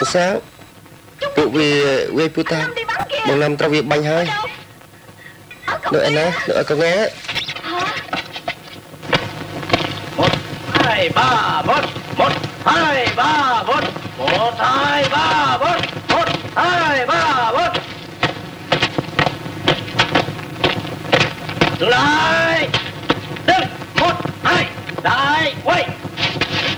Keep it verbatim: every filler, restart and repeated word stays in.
sao tụ vì quê puta một năm trao việc bánh hơi đợi anh á đợi con nghe một hai ba bốn một hai ba bốn một hai ba bốn một hai ba bốn dừng lại dừng một hai lại quay